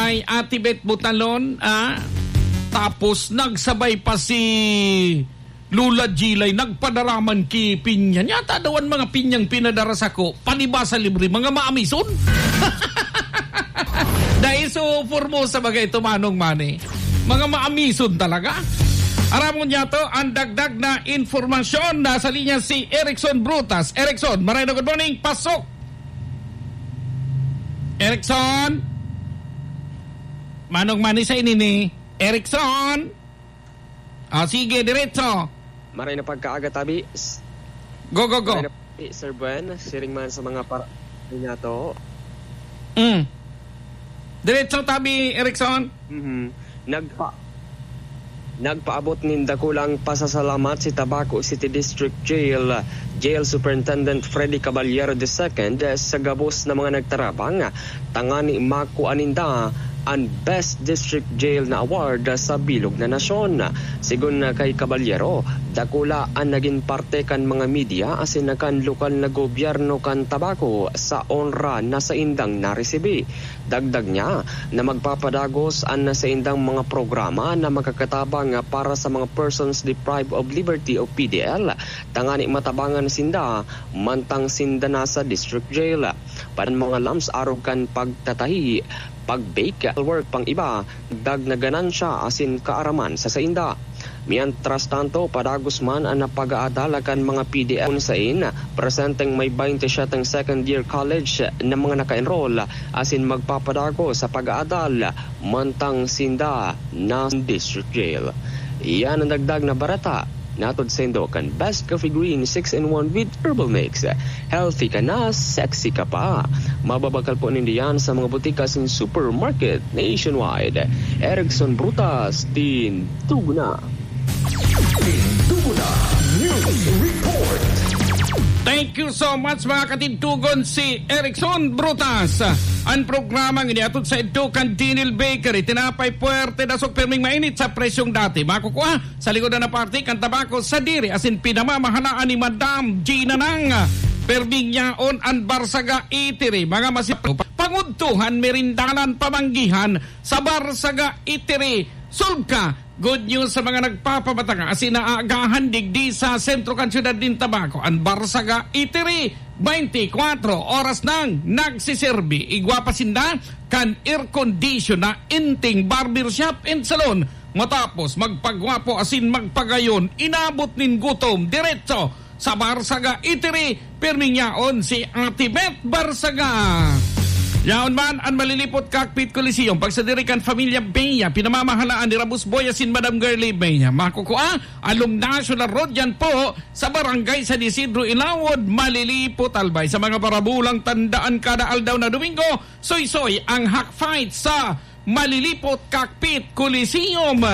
kay Ate Beth Butalon, tapos nagsabay pa si Lula Gilay, nagpadaraman ki pinya. Yata dawan mga pinyang pinadaras ako, panibasa libre, mga maamison. Dahil so Formosa bagay tumanong mani. Mga maamison talaga. Aramon niya to, ang dagdag na informasyon. Nasa linya si Erickson Brutas. Erickson, maray na good morning, pasok. Erickson? Manong mani sa inini. Erickson? Sige, diretso. Maray na pagkaaga tabi. Go. Maray na, Sir Buen, siring man sa mga para niya to. Diretso tabi, Erickson. Nagpaabot nin dakulang pasasalamat si Tabaco City District Jail Superintendent Freddy Caballero II sa gabos na mga nagtarabang tangani maku aninda ang Best District Jail na award sa bilog na nasyon. Sigun kay Caballero, dakula ang naging parte kan mga media asin kan lokal na gobyerno kan Tabaco sa onra na sa indang naresibi. Dagdag niya na magpapadagos ang sa indang mga programa na makakatabang para sa mga persons deprived of liberty o PDL. Tangani matabangan sinda mantang sinda na sa district jail. Para mga lams araw kan pagtatahi, pag-bake work pang iba, dag na ganansya asin kaaraman sa sainda. Mientras tanto, padagos man ang napag-aadalakan mga PDL sa presenteng may 27 second year college na mga naka-enroll asin magpapadago sa pag-aadal mantang sinda na district jail. Iyan ang dagdag na barata. Natod sa kan Best Coffee Green 6-in-1 with herbal mix. Healthy ka na, sexy ka pa. Mababakal po nindiyan sa mga butika sin supermarket nationwide. Erickson Brutas, din Tuguna. Tuguna News Report. Thank you so much mga katintugon si Erickson Brutas. Ang programang iniatod sa Educan Dinil Bakery. Tinapay puwerte na sok pirming mainit sa presyong dati. Makukuha sa likod na party kan tabako sa diri asin pinamamahalaan ni Madam Gina Nang. Perming yaon ang Barsaga Itiri. Mga masipaw panguntuhan merindalan pamanggihan sa Barsaga Itiri. Sulka. Good news sa mga nagpapabatanga asin naagahan digdi sa sentro kan siyudad din Tabaco. Ang Barsaga Itiri, 24 oras nang nagsiserbi. Igwapasinda kan air condition na inting barbershop and salon. Matapos magpagwapo asin magpagayon, inabot nin gutom diretso sa Barsaga Itiri. Pirming yaon si Ate Beth Barsaga. Yaon man ang malilipot cockpit Coliseum pagsadirikan Familia Beya pinamamahalaan ni Rabus Boyasin Madam Girlie Beya. Makukuha along National Road yan po sa barangay San Isidro Ilawod malilipot albay sa mga parabulang tandaan kada aldaw na Domingo. Soy ang hack fight sa malilipot cockpit Coliseum.